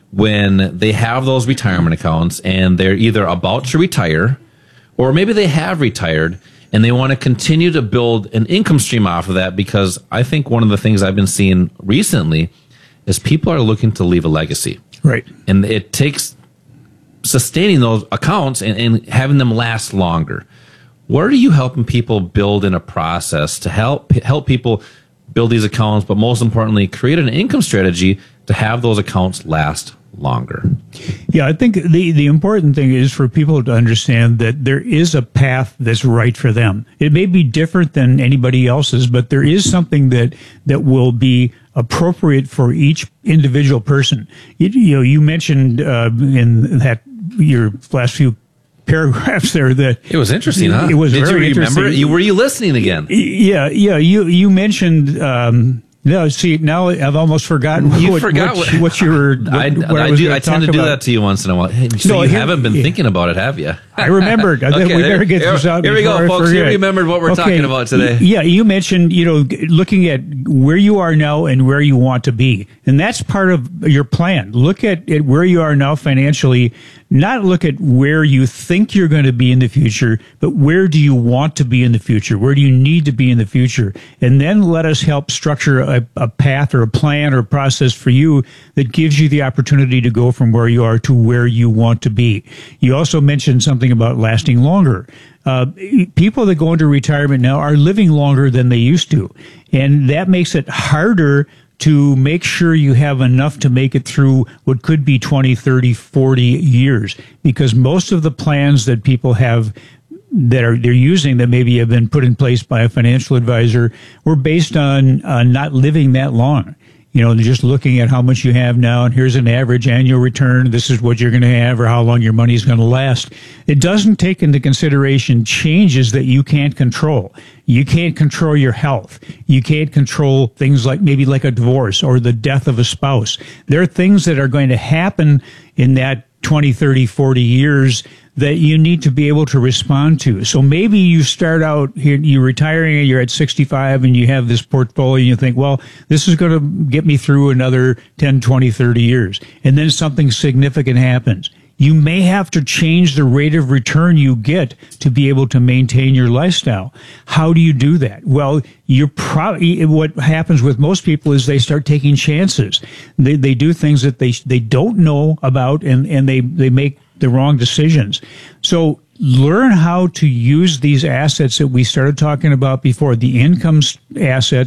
when they have those retirement accounts and they're either about to retire, or maybe they have retired and they want to continue to build an income stream off of that? Because I think one of the things I've been seeing recently is people are looking to leave a legacy. Right. And it takes sustaining those accounts and, and having them last longer. What are you helping people build in a process to help help people build these accounts, but most importantly, create an income strategy to have those accounts last longer? Yeah, I think the, the important thing is for people to understand that there is a path that's right for them. It may be different than anybody else's, but there is something that, that will be appropriate for each individual person. You, you know, you mentioned uh, in that your last few paragraphs there that it was interesting, huh? It was Did very you remember interesting. it? Were you listening again? Yeah, yeah. You you mentioned. Um, no, see, now I've almost forgotten. You what, forgot what, what, what you were. What, I, what I, I, was do, I tend to do about. that to you once in a while. Hey, so no, you here, haven't been yeah. thinking about it, have you? I remembered. I okay, we better get here, this out. Here we go, folks. You remembered what we're okay. talking about today. Yeah, you mentioned, you know, looking at where you are now and where you want to be. And that's part of your plan. Look at, at where you are now financially, not look at where you think you're going to be in the future, but where do you want to be in the future? Where do you need to be in the future? And then let us help structure a, a path or a plan or a process for you that gives you the opportunity to go from where you are to where you want to be. You also mentioned something about lasting longer. Uh, people that go into retirement now are living longer than they used to. And that makes it harder to make sure you have enough to make it through what could be twenty, thirty, forty years. Because most of the plans that people have that are they're using that maybe have been put in place by a financial advisor were based on uh, not living that long. You know, just looking at how much you have now, and here's an average annual return. This is what you're going to have, or how long your money is going to last. It doesn't take into consideration changes that you can't control. You can't control your health. You can't control things like maybe like a divorce or the death of a spouse. There are things that are going to happen in that twenty, thirty, forty years that you need to be able to respond to. So maybe you start out here, you're retiring and you're at sixty-five and you have this portfolio and you think, well, this is going to get me through another ten, twenty, thirty years. And then something significant happens. You may have to change the rate of return you get to be able to maintain your lifestyle. How do you do that? Well, you're probably, what happens with most people is they start taking chances. They, they do things that they, they don't know about, and, and they, they make the wrong decisions. So learn how to use these assets that we started talking about before, the income assets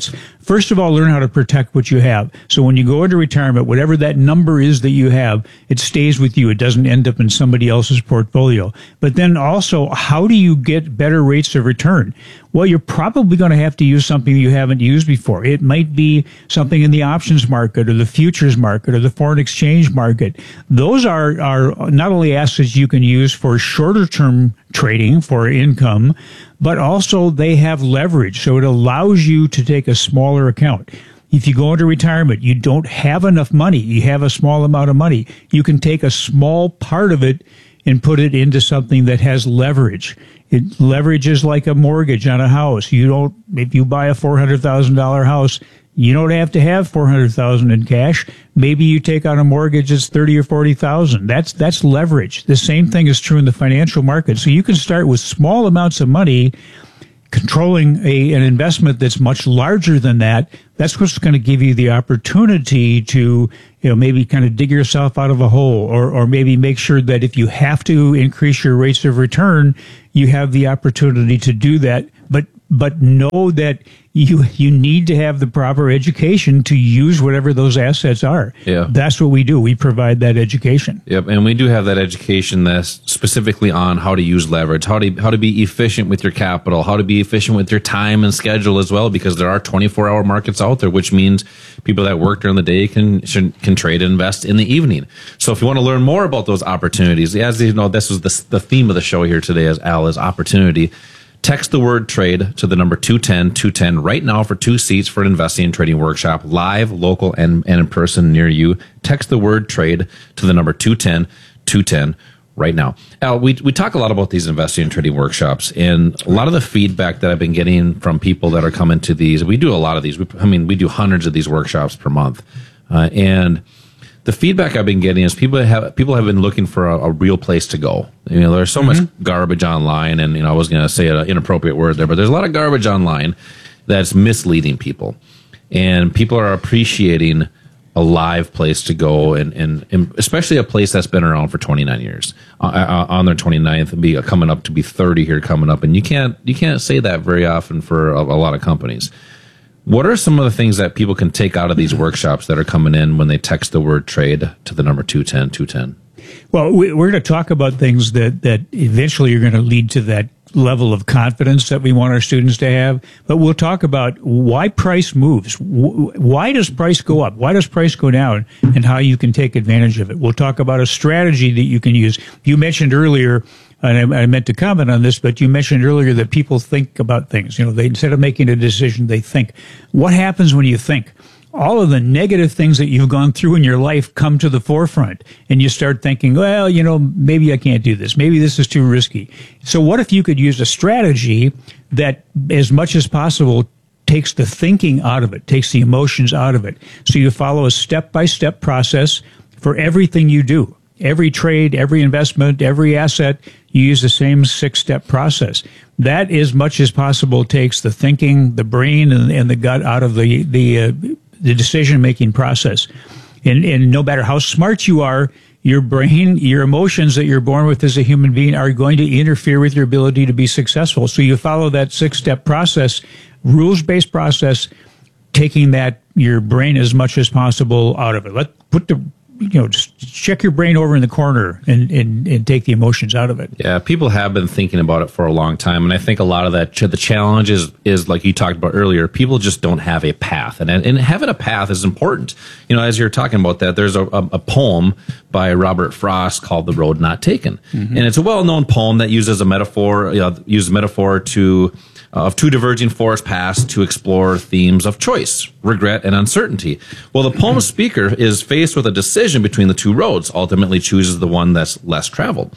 First of all, learn how to protect what you have. So when you go into retirement, whatever that number is that you have, it stays with you. It doesn't end up in somebody else's portfolio. But then also, how do you get better rates of return? Well, you're probably going to have to use something you haven't used before. It might be something in the options market or the futures market or the foreign exchange market. Those are, are not only assets you can use for shorter term trading for income, but also they have leverage. So it allows you to take a smaller account. If you go into retirement, you don't have enough money. You have a small amount of money. You can take a small part of it and put it into something that has leverage. It leverage is like a mortgage on a house. You don't, if you buy a four hundred thousand dollars house, you don't have to have four hundred thousand dollars in cash. Maybe you take on a mortgage that's thirty or forty thousand dollars. That's, that's leverage. The same thing is true in the financial market. So you can start with small amounts of money, controlling a, an investment that's much larger than that. That's what's going to give you the opportunity to, you know, maybe kind of dig yourself out of a hole, or, or maybe make sure that if you have to increase your rates of return, you have the opportunity to do that. But, but know that you, you need to have the proper education to use whatever those assets are. Yeah. That's what we do. We provide that education. Yep, and we do have that education that's specifically on how to use leverage, how to how to be efficient with your capital, how to be efficient with your time and schedule as well, because there are twenty-four hour markets out there, which means people that work during the day can can trade and invest in the evening. So if you want to learn more about those opportunities, as you know, this was the, the theme of the show here today, as Al, is opportunity. Text the word trade to the number two ten two ten right now for two seats for an investing and trading workshop, live, local, and, and in person near you. Text the word trade to the number two ten two ten right now. Al, we, we talk a lot about these investing and trading workshops, and a lot of the feedback that I've been getting from people that are coming to these, we do a lot of these. We, I mean, we do hundreds of these workshops per month. Uh, and the feedback I've been getting is people have people have been looking for a, a real place to go. You know, there's so mm-hmm. much garbage online, and you know, I was going to say an inappropriate word there, but there's a lot of garbage online that's misleading people, and people are appreciating a live place to go, and, and, and especially a place that's been around for twenty-nine years. Uh, on their twenty-ninth, be coming up to be thirty here coming up, and you can't you can't say that very often for a, a lot of companies. What are some of the things that people can take out of these workshops that are coming in when they text the word trade to the number two ten two ten? Well, we're going to talk about things that, that eventually are going to lead to that level of confidence that we want our students to have. But we'll talk about why price moves. Why does price go up? Why does price go down? And how you can take advantage of it. We'll talk about a strategy that you can use. You mentioned earlier, and I, I meant to comment on this, but you mentioned earlier that people think about things. You know, they, instead of making a decision, they think. What happens when you think? All of the negative things that you've gone through in your life come to the forefront, and you start thinking, well, you know, maybe I can't do this. Maybe this is too risky. So what if you could use a strategy that, as much as possible, takes the thinking out of it, takes the emotions out of it? So you follow a step-by-step process for everything you do. Every trade, every investment, every asset, you use the same six-step process. That, as much as possible, takes the thinking, the brain, and, and the gut out of the the, uh, the decision-making process. And, and no matter how smart you are, your brain, your emotions that you're born with as a human being are going to interfere with your ability to be successful. So you follow that six-step process, rules-based process, taking that, your brain, as much as possible out of it. Let put the you know, just check your brain over in the corner and, and, and take the emotions out of it. Yeah, people have been thinking about it for a long time. And I think a lot of that, the challenge is, is like you talked about earlier, people just don't have a path. And, and having a path is important. You know, as you're talking about that, there's a, a, a poem by Robert Frost called The Road Not Taken. Mm-hmm. And it's a well-known poem that uses a metaphor, you know, uses a metaphor to, Uh, of two diverging forest paths to explore themes of choice, regret, and uncertainty. Well, the poem's speaker is faced with a decision between the two roads, ultimately chooses the one that's less traveled.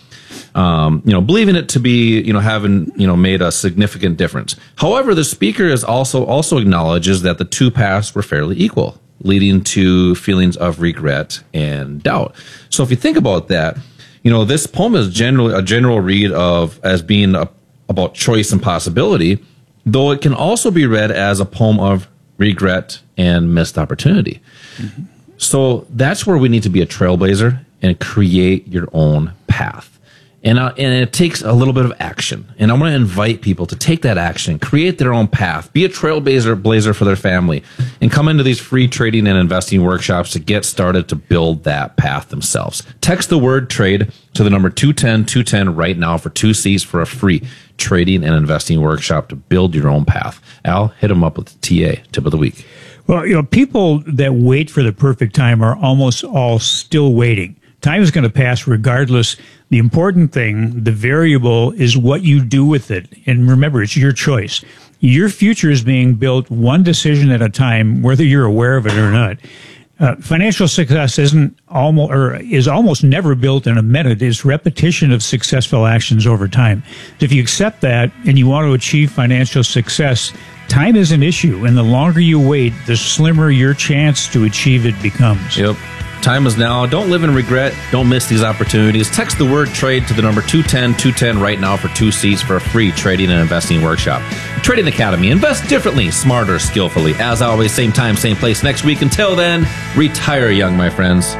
Um, you know, believing it to be, you know, having, you know, made a significant difference. However, the speaker is also, also acknowledges that the two paths were fairly equal, leading to feelings of regret and doubt. So if you think about that, you know, this poem is generally a general read of as being a about choice and possibility, though it can also be read as a poem of regret and missed opportunity. Mm-hmm. So that's where we need to be a trailblazer and create your own path. And, uh, and it takes a little bit of action. And I want to invite people to take that action, create their own path, be a trailblazer blazer for their family, and come into these free trading and investing workshops to get started to build that path themselves. Text the word trade to the number two one zero two one zero right now for two C's for a free trading and investing workshop to build your own path. Al, hit them up with the T A, tip of the week. Well, you know, people that wait for the perfect time are almost all still waiting. Time is going to pass regardless. The important thing, the variable, is what you do with it. And remember, it's your choice. Your future is being built one decision at a time, whether you're aware of it or not. Uh, financial success isn't almost, or is almost never built in a minute. It's repetition of successful actions over time. So if you accept that and you want to achieve financial success, time is an issue. And the longer you wait, the slimmer your chance to achieve it becomes. Yep. Time is now. Don't live in regret. Don't miss these opportunities. Text the word trade to the number two one zero two one zero right now for two C's for a free trading and investing workshop. Trading Academy. Invest differently, smarter, skillfully. As always, same time, same place next week. Until then, retire young, my friends.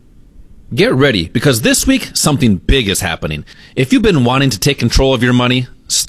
Get ready, because this week, something big is happening. If you've been wanting to take control of your money,